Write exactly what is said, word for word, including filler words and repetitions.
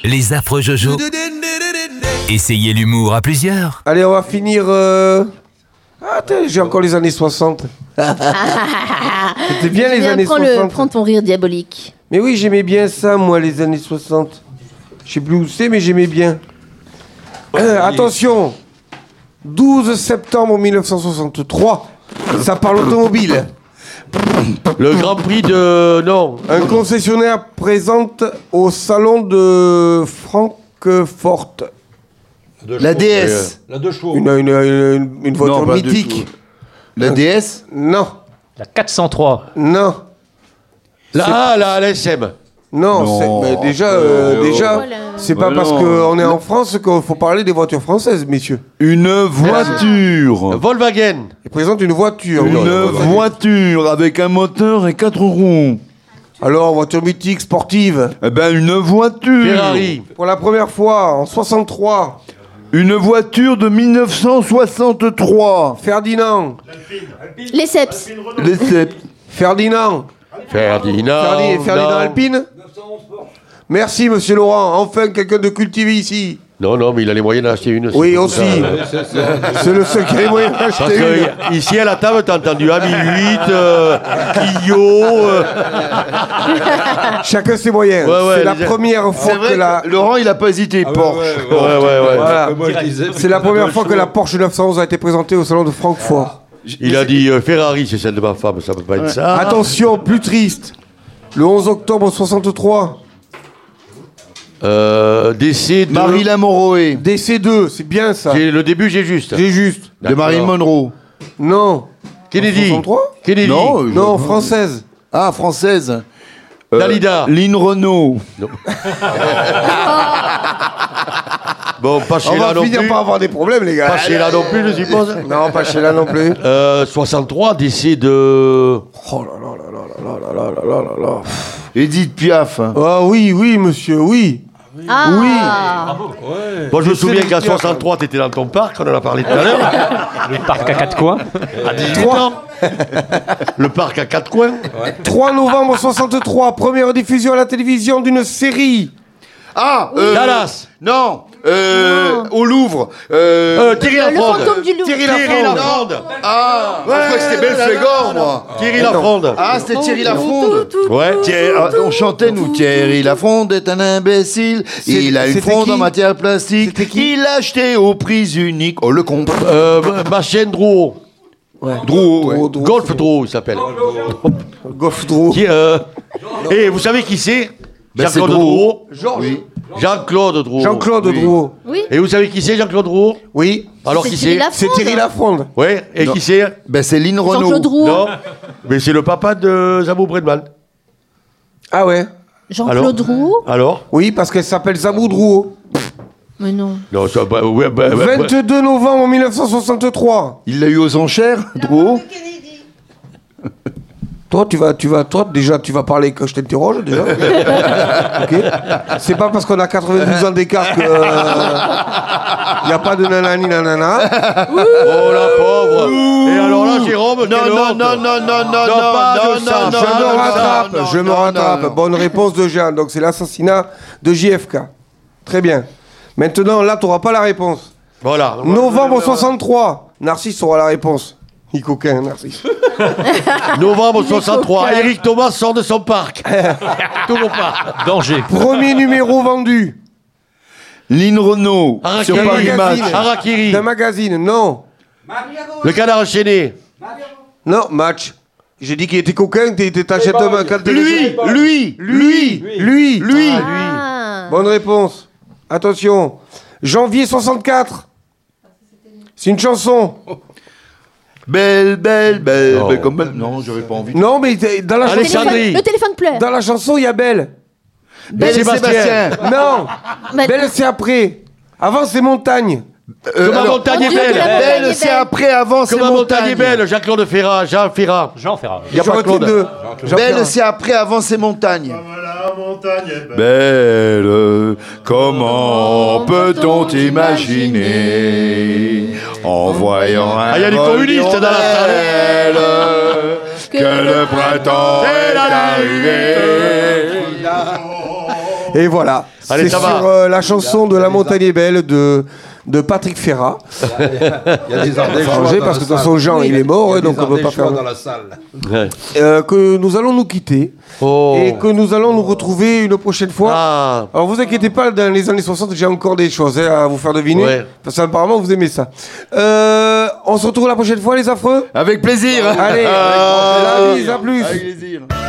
Les affreux Jojo. Essayez l'humour à plusieurs. Allez, on va finir... Euh... Ah, attends, j'ai encore les années soixante. C'était bien les Viens, années prends soixante. Le, prends ton rire diabolique. Mais oui, j'aimais bien ça, moi, les années soixante. Je sais plus où c'est, mais j'aimais bien. Euh, attention, douze septembre mille neuf cent soixante-trois, ça parle automobile. Le Grand Prix de... Non. Un concessionnaire présente au salon de Francfort. La D S. La deux chevaux. Une, une, une, une voiture Non, pas de mythique. La D S. Non, La quatre cent trois. non, La, ah, la L S M. non. Non. c'est- mais déjà, euh, Ouais, déjà, ouais. c'est Ouais, pas parce non. qu'on est en France qu'il faut parler des voitures françaises, messieurs. Une voiture. Volkswagen. Il présente une voiture. Une oui. voiture avec un moteur et quatre roues. Alors, voiture mythique, sportive. Eh ben, une voiture. Ferrari. Pour la première fois, en soixante-trois, Une voiture de mille neuf cent soixante-trois. Ferdinand. Les Ceps. Les sept. Ferdinand. Ferdinand. Ferdi- Ferdinand non. Alpine. Merci, monsieur Laurent. Enfin, quelqu'un de cultivé ici. Non, non, mais il a les moyens d'acheter une. Oui, c'est aussi. ça. C'est le seul qui a les moyens Parce d'acheter que une. y- ici à la table, t'as entendu A mille huit, euh, Clio. euh, Chacun ses moyens. Ouais, ouais, c'est la les- première fois C'est vrai que la... que Laurent, il a pas hésité. Porsche. Ouais, ouais, ouais. Voilà. Moi, je disais, C'est la première fois que la Porsche neuf cent onze a été présentée au salon de Francfort. Il a dit euh, Ferrari, c'est celle de ma femme, ça peut pas être ça. Attention, plus triste. Le onze octobre soixante-trois, Euh, décès de. Marie Lamoroé. D C deux, c'est bien ça. J'ai- Le début, j'ai juste. J'ai juste. De Marilyn Monroe. Non. Kennedy. soixante-trois Kennedy. Non, euh, Non, française. Ah, française. Euh, Dalida. Lynn Renault. Bon, pas chez On là va non finir plus. par avoir des problèmes, les gars. Pas chez là non plus, je suppose. Non, pas chez là non plus. Euh, soixante-trois, décès de. Oh là là là là là là là là là là là. Edith Piaf. Ah oui, oui, monsieur, oui. Ah. Oui. Moi, je me souviens sais qu'à les- soixante-trois, t'étais dans ton parc, on en a parlé tout à l'heure. Le parc à quatre coins. À dix-huit ans. Le parc à quatre coins. trois novembre soixante-trois, première diffusion à la télévision d'une série. Ah, euh, Dallas. Non, euh, au Louvre. Euh, Euh, Thierry Le Lafronde. fantôme du loup. Thierry Thierry Lafronde. Lafronde. ah, je crois que c'était Belphégor, moi. Thierry Lafronde. Ah, c'était Thierry Lafronde. Ouais. Thierry- ah, on chantait, nous, Thierry Lafronde est un imbécile. Il a une c'était fronde qui en matière plastique. C'était qui Il l'a acheté au prix unique. Oh, le con. Euh, Bastien Drouot. Drouot, ouais. Drouot, Drouot, Golf c'est- Drouot, il s'appelle. Goff Drouot. Qui, euh... Et vous savez qui c'est Ben, c'est Jean-Claude Drouot. Drouot. Oui. Jean-Claude Drouot. Jean-Claude Oui. Drouot. Oui. Et vous savez qui c'est, Jean-Claude Drouot? Oui. Alors C'est qui Thierry c'est? Lafronde. C'est Thierry Lafronde. Ouais, et Non. qui c'est? Ben, c'est Lynn Renault. Jean-Claude Roux. Non, mais c'est le papa de Zabou Bredman. Ah ouais. Jean-Claude Roux. Alors? Oui, parce qu'elle s'appelle Zabou Drouot. Mais non. Non, ça, bah, ouais, bah, bah, bah. vingt-deux novembre mille neuf cent soixante-trois. Il l'a eu aux enchères, Drouot. Toi, tu vas, tu vas, toi, déjà, tu vas parler quand je t'interroge, déjà. Ok. C'est pas parce qu'on a quatre-vingt-douze ans d'écart que. Il n'y a pas de nanani nanana. Oh la pauvre! Et alors là, Jérôme, Non, quelle non, honte. non, non, non, non, Non, pas non, de ça, non, Je pas me de ça. rattrape, non, je me non, rattrape. non, non. Bonne réponse de Jean. Donc c'est l'assassinat de J F K. Très bien. Maintenant, là, tu n'auras pas la réponse. Voilà. Novembre soixante-trois. Narcisse aura la réponse. Il coquin, Narcisse. Novembre soixante-trois. Éric Thomas sort de son parc. Toujours pas. Danger. Premier numéro vendu. Lynn Renault. Sur Harakiri. Paris Match. Magazine. Harakiri. D'un magazine, non. Le canard enchaîné. Non, match. J'ai dit qu'il était coquin, t'es- t'es- t'achètes un quand t'es- Lui, lui, lui, Lui, lui. Ah. Bonne réponse. Attention. Janvier soixante-quatre. C'est une chanson. Belle, belle, belle, Non. belle comme belle. Non, j'avais pas envie. Non, mais t'es- dans la, Allez, chanson, Alexandrie. Le téléphone pleure. dans la chanson, il y a Belle. Belle et Sébastien. Sébastien. Non. Mais- Belle, c'est après. Avant, c'est Montagne. Euh, Comme ma alors, montagne Mon est Dieu, que la belle. montagne Belle, est c'est belle. après, avant, c'est Comme ma montagne est montagne. belle. Jean-Claude Ferrat. Jean Ferrat. Jean Ferrat. Il n'y a pas J'aurais Claude. deux. Jean Belle, Ferrat. c'est après, avant, c'est montagne. La montagne est belle. Belle, comment peut-on t'imaginer en voyant un Ah, il y a des vol communistes dans la salle. d'hirondelles, que le printemps est arrivé. Et voilà, Allez, c'est ça sur va. euh, la chanson de La Montagne est belle de, de Patrick Ferrat. Il y a des Ardéchois Changer dans parce la que de toute salle. façon Jean Oui. il est mort, Il y a donc des on peut pas Ardéchois faire. dans la salle. Ouais. Euh, que nous allons nous quitter Oh. et que nous allons nous retrouver une prochaine fois. Ah. Alors vous inquiétez pas, dans les années soixante, j'ai encore des choses hein, à vous faire deviner. Ouais. Parce qu'apparemment vous aimez ça. Euh, on se retrouve la prochaine fois les affreux. Avec plaisir. Allez, Avec grand la plaisir. bise, à plus. Avec plaisir.